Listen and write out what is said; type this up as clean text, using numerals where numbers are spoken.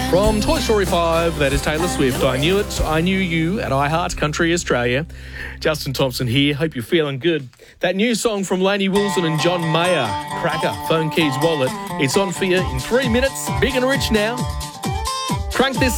From Toy Story 5, that is Taylor Swift. I Knew It, I Knew You at iHeart Country Australia. Justin Thompson here. Hope you're feeling good. That new song from Lainey Wilson and John Mayer, Cracker, Phone Keys Wallet. It's on for you in 3 minutes. Big and rich now. Crank this